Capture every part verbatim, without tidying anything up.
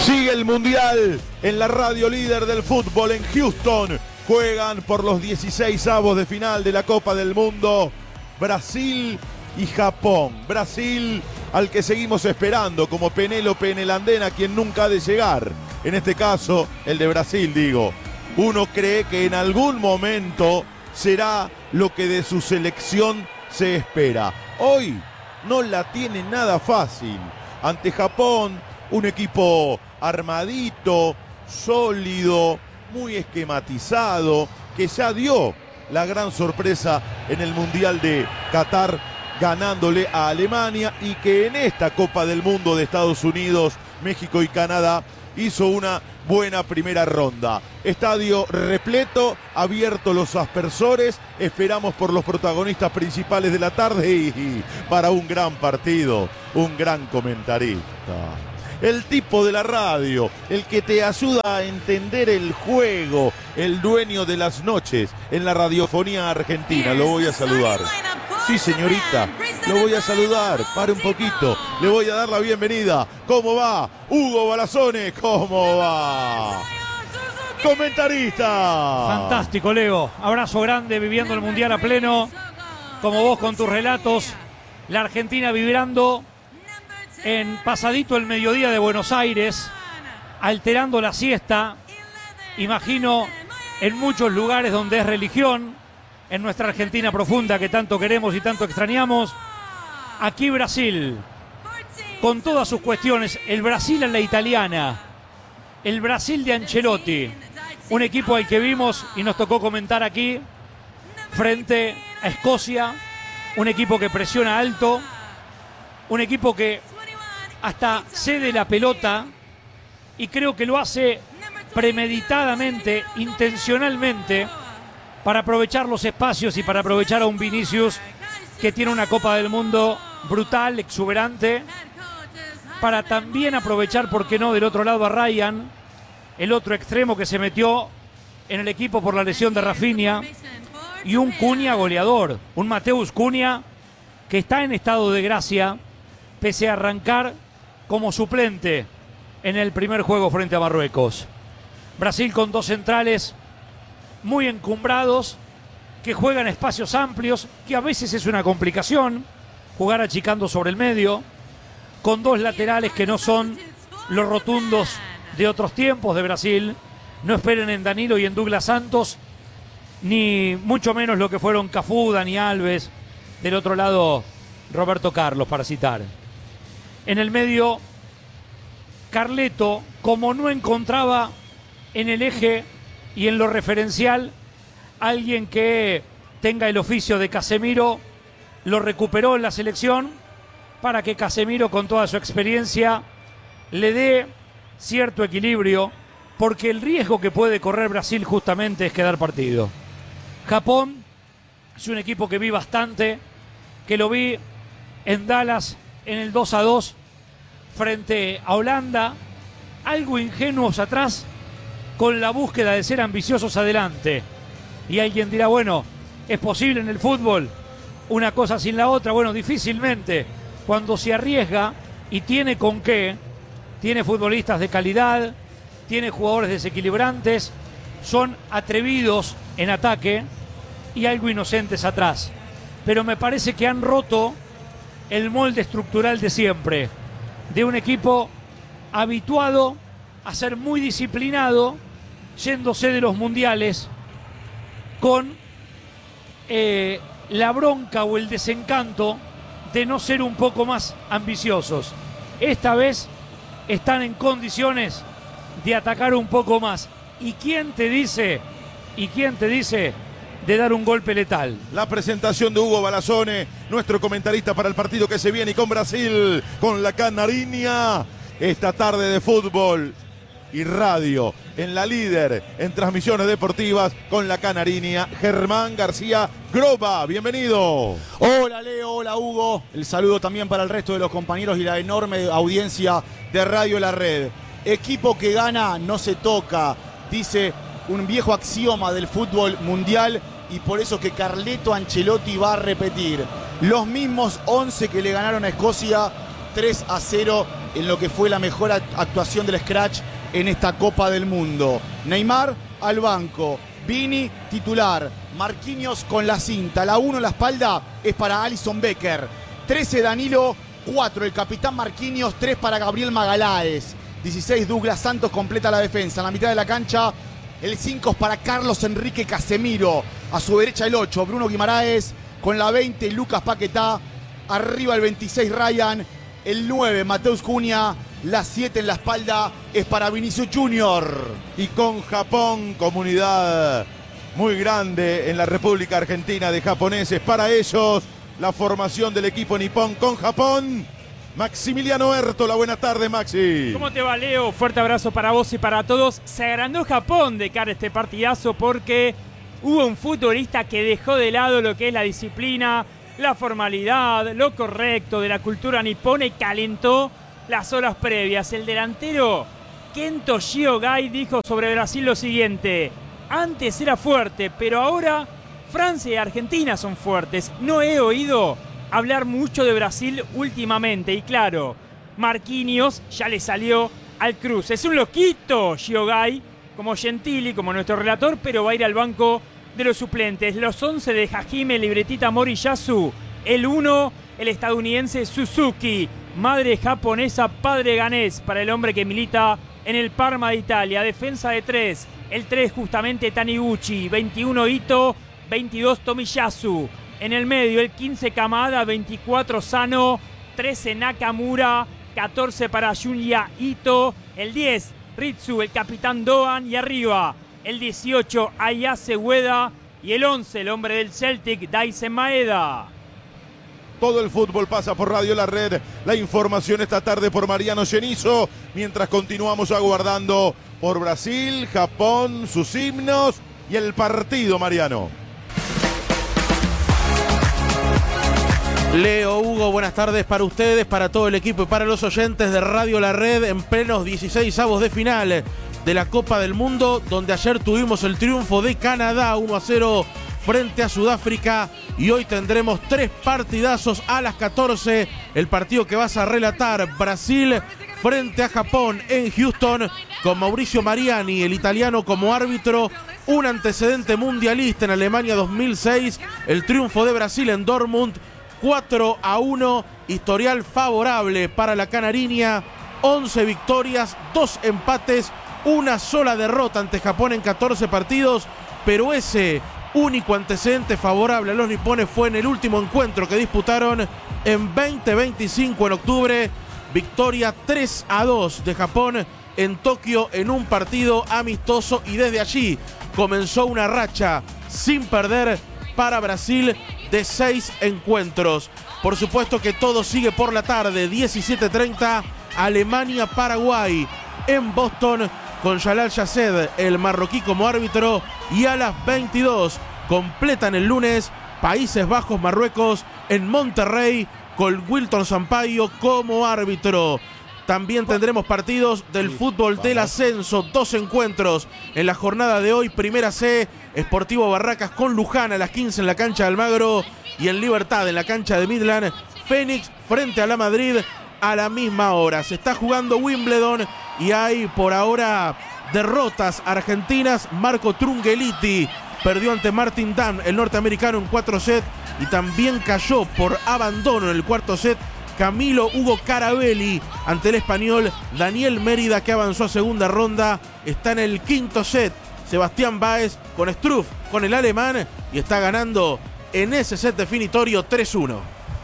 Sigue el Mundial en la radio líder del fútbol en Houston. Juegan por los dieciseisavos de final de la Copa del Mundo Brasil y Japón. Brasil al que seguimos esperando como Penélope en el andén, a quien nunca ha de llegar. En este caso, el de Brasil, digo. Uno cree que en algún momento será lo que de su selección se espera. Hoy no la tiene nada fácil. Ante Japón, un equipo armadito, sólido, muy esquematizado, que ya dio la gran sorpresa en el Mundial de Qatar, ganándole a Alemania, y que en esta Copa del Mundo de Estados Unidos, México y Canadá hizo una buena primera ronda. Estadio repleto, abierto los aspersores, esperamos por los protagonistas principales de la tarde y, y para un gran partido, un gran comentarista. El tipo de la radio, el que te ayuda a entender el juego, el dueño de las noches en la radiofonía argentina. Lo voy a saludar. Sí, señorita, lo voy a saludar. Pare un poquito, le voy a dar la bienvenida. ¿Cómo va? Hugo Balazone, ¿cómo va? Comentarista. Fantástico, Leo. Abrazo grande, viviendo el Mundial a pleno. Como vos con tus relatos. La Argentina vibrando en pasadito el mediodía de Buenos Aires, alterando la siesta, imagino, en muchos lugares donde es religión, en nuestra Argentina profunda que tanto queremos y tanto extrañamos. Aquí Brasil, con todas sus cuestiones, el Brasil a la italiana, el Brasil de Ancelotti, un equipo al que vimos y nos tocó comentar aquí, frente a Escocia, un equipo que presiona alto, un equipo que hasta cede la pelota, y creo que lo hace premeditadamente, intencionalmente, para aprovechar los espacios y para aprovechar a un Vinicius que tiene una Copa del Mundo brutal, exuberante, para también aprovechar, por qué no, del otro lado a Ryan, el otro extremo que se metió en el equipo por la lesión de Rafinha, y un Cunha goleador, un Mateus Cunha que está en estado de gracia, pese a arrancar como suplente en el primer juego frente a Marruecos. Brasil con dos centrales muy encumbrados, que juegan espacios amplios, que a veces es una complicación, jugar achicando sobre el medio, con dos laterales que no son los rotundos de otros tiempos de Brasil. No esperen en Danilo y en Douglas Santos, ni mucho menos lo que fueron Cafú, Dani Alves, del otro lado Roberto Carlos, para citar. En el medio, Carleto, como no encontraba en el eje y en lo referencial alguien que tenga el oficio de Casemiro, lo recuperó en la selección para que Casemiro, con toda su experiencia, le dé cierto equilibrio, porque el riesgo que puede correr Brasil justamente es quedar partido. Japón es un equipo que vi bastante, que lo vi en Dallas en el dos a dos frente a Holanda, algo ingenuos atrás, con la búsqueda de ser ambiciosos adelante. Y alguien dirá, bueno, ¿es posible en el fútbol una cosa sin la otra? Bueno, difícilmente. Cuando se arriesga y tiene con qué, tiene futbolistas de calidad, tiene jugadores desequilibrantes, son atrevidos en ataque y algo inocentes atrás. Pero me parece que han roto el molde estructural de siempre, de un equipo habituado a ser muy disciplinado, yéndose de los mundiales con eh, la bronca o el desencanto de no ser un poco más ambiciosos. Esta vez están en condiciones de atacar un poco más. ¿Y quién te dice, y quién te dice de dar un golpe letal? La presentación de Hugo Balazone, nuestro comentarista para el partido que se viene, y con Brasil, con la Canariña, esta tarde de fútbol y radio, en la líder en transmisiones deportivas, con la Canariña, Germán García Groba. Bienvenido. Hola Leo, hola Hugo. El saludo también para el resto de los compañeros y la enorme audiencia de Radio La Red. Equipo que gana no se toca, dice un viejo axioma del fútbol mundial, y por eso que Carleto Ancelotti va a repetir los mismos once que le ganaron a Escocia tres a cero en lo que fue la mejor actuación del Scratch en esta Copa del Mundo. Neymar al banco, Vini titular, Marquinhos con la cinta, la uno en la espalda es para Alisson Becker, trece Danilo, cuatro el capitán Marquinhos, tres para Gabriel Magaláes, dieciséis Douglas Santos completa la defensa, en la mitad de la cancha el cinco es para Carlos Enrique Casemiro, a su derecha el ocho Bruno Guimaraes, con la veinte Lucas Paquetá, arriba el veintiséis Ryan, el nueve Mateus Cunha, la siete en la espalda es para Vinicius Junior. Y con Japón, comunidad muy grande en la República Argentina de japoneses. Para ellos, la formación del equipo nipón con Japón. Maximiliano Ertola, buenas tardes, Maxi. ¿Cómo te va, Leo? Fuerte abrazo para vos y para todos. Se agrandó Japón de cara a este partidazo porque hubo un futbolista que dejó de lado lo que es la disciplina, la formalidad, lo correcto de la cultura nipona y calentó las horas previas. El delantero Kento Shiogai dijo sobre Brasil lo siguiente: antes era fuerte, pero ahora Francia y Argentina son fuertes. No he oído hablar mucho de Brasil últimamente. Y claro, Marquinhos ya le salió al cruce. Es un loquito Shiogai, como Gentili, como nuestro relator, pero va a ir al banco de los suplentes. Los once de Hajime Libretita Moriyasu. El uno, el estadounidense Suzuki. Madre japonesa, padre ganés para el hombre que milita en el Parma de Italia. Defensa de tres. El tres justamente Taniguchi. veintiuno Ito. veintidós Tomiyasu. En el medio el quince Kamada. veinticuatro Sano. trece Nakamura. catorce para Junya Ito. El diez Ritsu, el capitán Doan. Y arriba el dieciocho Ayase Ueda. Y el once, el hombre del Celtic, Daisen Maeda. Todo el fútbol pasa por Radio La Red. La información esta tarde por Mariano Genizo. Mientras continuamos aguardando por Brasil, Japón, sus himnos y el partido, Mariano. Leo, Hugo, buenas tardes para ustedes, para todo el equipo y para los oyentes de Radio La Red en plenos dieciseisavos de final de la Copa del Mundo, donde ayer tuvimos el triunfo de Canadá uno a cero frente a Sudáfrica y hoy tendremos tres partidazos a las catorce. El partido que vas a relatar, Brasil frente a Japón en Houston, con Mauricio Mariani, el italiano, como árbitro. Un antecedente mundialista en Alemania dos mil seis, el triunfo de Brasil en Dortmund, cuatro a uno, historial favorable para la canariña, once victorias, dos empates, una sola derrota ante Japón en catorce partidos, pero ese único antecedente favorable a los nipones fue en el último encuentro que disputaron en veinte veinticinco en octubre, victoria tres a dos de Japón en Tokio en un partido amistoso, y desde allí comenzó una racha sin perder para Brasil de seis encuentros. Por supuesto que todo sigue por la tarde, diecisiete treinta, Alemania-Paraguay en Boston, con Jalal Yased, el marroquí, como árbitro, y a las veintidós completan el lunes Países Bajos-Marruecos en Monterrey, con Wilton Sampaio como árbitro. También tendremos partidos del fútbol del ascenso, dos encuentros en la jornada de hoy. Primera C, Sportivo Barracas con Luján a las quince en la cancha de Almagro, y en Libertad en la cancha de Midland, Fénix frente a la Madrid a la misma hora. Se está jugando Wimbledon y hay por ahora derrotas argentinas. Marco Trungeliti perdió ante Martin Damm, el norteamericano, en cuatro sets, y también cayó por abandono en el cuarto set Camilo Hugo Carabelli ante el español Daniel Mérida, que avanzó a segunda ronda. Está en el quinto set Sebastián Báez con Struff, con el alemán, y está ganando en ese set definitorio tres uno.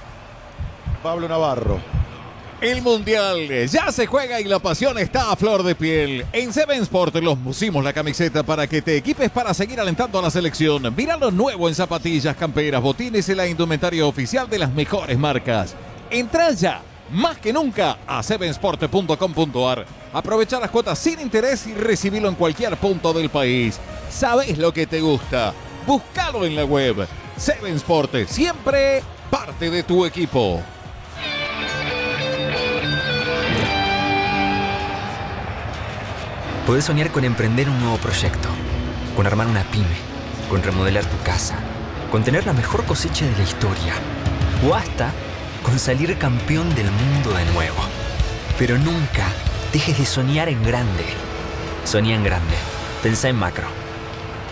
Pablo Navarro. El Mundial ya se juega y la pasión está a flor de piel. En Seven Sport los pusimos la camiseta para que te equipes para seguir alentando a la selección. Mira lo nuevo en zapatillas, camperas, botines y la indumentaria oficial de las mejores marcas. Entra ya, más que nunca, a seven sport punto com punto a r. Aprovecha las cuotas sin interés y recibilo en cualquier punto del país. ¿Sabes lo que te gusta? Búscalo en la web. Seven Sport, siempre parte de tu equipo. Podés soñar con emprender un nuevo proyecto, con armar una pyme, con remodelar tu casa, con tener la mejor cosecha de la historia, o hasta con salir campeón del mundo de nuevo. Pero nunca dejes de soñar en grande. Soñá en grande. Pensá en macro.